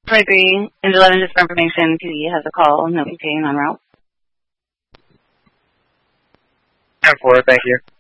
I agree. And 11, just for information, PD has a call. No PPing en route. 10-4, thank you.